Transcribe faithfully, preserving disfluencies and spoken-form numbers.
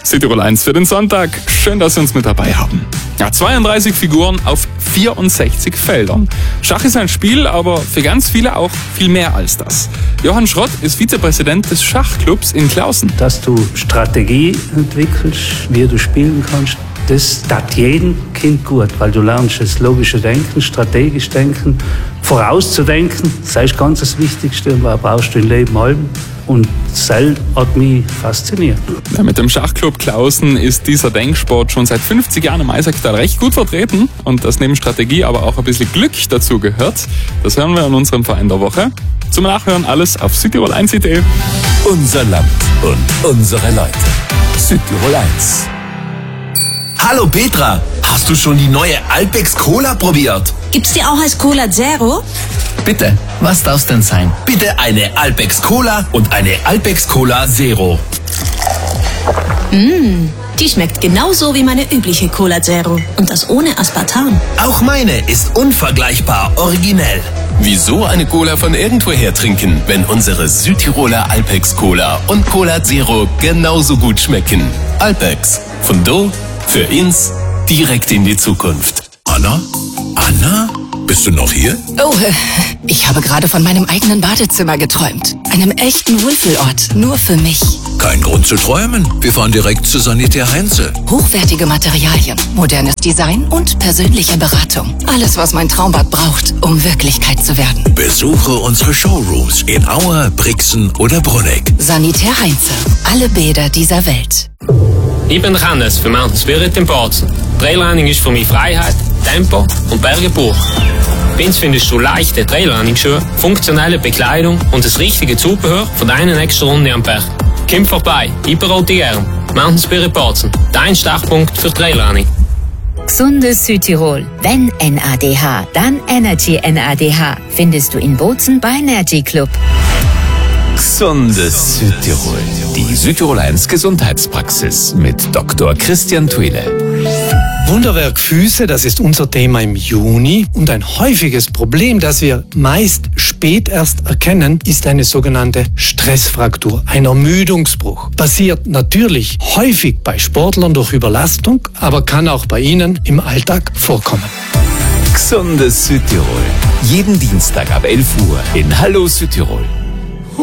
Südtirol eins für den Sonntag. Schön, dass Sie uns mit dabei haben. Ja, zweiunddreißig Figuren auf vierundsechzig Feldern. Schach ist ein Spiel, aber für ganz viele auch viel mehr als das. Johann Schrott ist Vizepräsident des Schachclubs in Klausen. Dass du Strategie entwickelst, wie du spielen kannst, das tat jedem Kind gut, weil du lernst das logische Denken, strategisch Denken, vorauszudenken. Das ist ganz das Wichtigste und was brauchst du im Leben halten. Und das hat mich fasziniert. Ja, mit dem Schachclub Klausen ist dieser Denksport schon seit fünfzig Jahren im Eisacktal recht gut vertreten. Und dass neben Strategie aber auch ein bisschen Glück dazu gehört, das hören wir in unserem Verein der Woche. Zum Nachhören alles auf südtirol eins punkt de. Unser Land und unsere Leute. Südtirol eins. Hallo Petra, hast du schon die neue Alpex Cola probiert? Gibt's die auch als Cola Zero? Bitte, was darf's denn sein? Bitte eine Alpex Cola und eine Alpex Cola Zero. Mmh, die schmeckt genauso wie meine übliche Cola Zero. Und das ohne Aspartam. Auch meine ist unvergleichbar originell. Wieso eine Cola von irgendwoher trinken, wenn unsere Südtiroler Alpex Cola und Cola Zero genauso gut schmecken? Alpex, von do für ins, direkt in die Zukunft. Anna? Anna? Bist du noch hier? Oh, ich habe gerade von meinem eigenen Badezimmer geträumt. Einem echten Wohlfühlort, nur für mich. Kein Grund zu träumen. Wir fahren direkt zu Sanitär Heinze. Hochwertige Materialien, modernes Design und persönliche Beratung. Alles, was mein Traumbad braucht, um Wirklichkeit zu werden. Besuche unsere Showrooms in Auer, Brixen oder Brunegg. Sanitär Heinze. Alle Bäder dieser Welt. Ich bin Hannes für Mountain Spirit in Bozen. Trailrunning ist für mich Freiheit, Tempo und Bergebuch. Bei uns findest du leichte Trailrunning-Schuhe, funktionelle Bekleidung und das richtige Zubehör für deine nächste Runde am Berg. Komm vorbei, ich berate dich gern. Mountain Spirit Bozen, dein Startpunkt für Trailrunning. Gesundes Südtirol. Wenn N A D H, dann Energy N A D H. Findest du in Bozen bei Energy Club. Gesundes Südtirol. Die Südtirol eins Gesundheitspraxis mit Doktor Christian Thuile. Wunderwerk Füße, das ist unser Thema im Juni. Und ein häufiges Problem, das wir meist spät erst erkennen, ist eine sogenannte Stressfraktur, ein Ermüdungsbruch. Passiert natürlich häufig bei Sportlern durch Überlastung, aber kann auch bei Ihnen im Alltag vorkommen. Gesundes Südtirol. Jeden Dienstag ab elf Uhr in Hallo Südtirol.